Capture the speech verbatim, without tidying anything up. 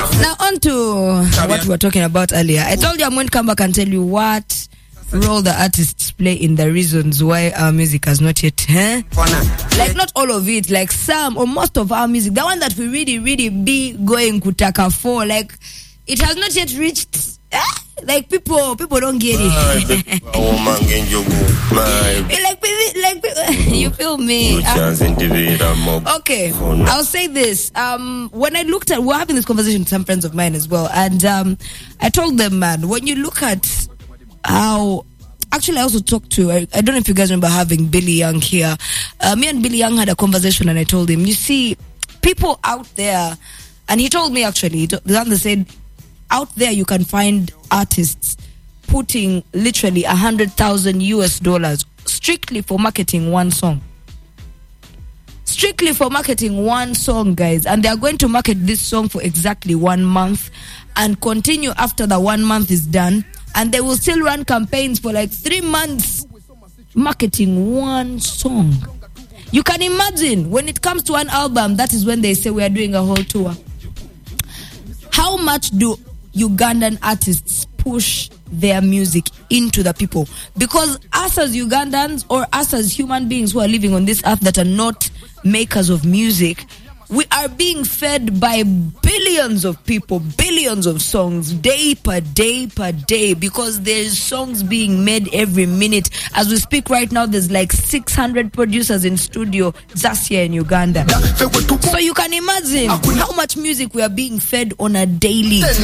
Now on to what we were talking about earlier. I told you I'm going to come back and tell you what role the artists play in the reasons why our music has not yet, huh? Like not all of it, like some or most of our music, the one that we really, really be going kutaka for, like it has not yet reached. Eh? Like people, people don't get it. like, like you feel me? Uh, okay, I'll say this. Um, when I looked at, we're having this conversation with some friends of mine as well, and um, I told them, man, when you look at how, actually, I also talked to, I, I don't know if you guys remember having Billy Young here. Uh, me and Billy Young had a conversation, and I told him, you see, people out there, and he told me actually, the one that said, out there you can find artists putting literally a hundred thousand U S dollars strictly for marketing one song. Strictly for marketing one song, guys. And they are going to market this song for exactly one month and continue after the one month is done. And they will still run campaigns for like three months marketing one song. You can imagine when it comes to an album, that is when they say we are doing a whole tour. How much do Ugandan artists push their music into the people? Because us as Ugandans, or us as human beings who are living on this earth that are not makers of music, we are being fed by billions of people, billions of songs, day per day per day, because there's songs being made every minute. As we speak right now, there's like six hundred producers in studio just here in Uganda. So you can imagine how much music we are being fed on a daily.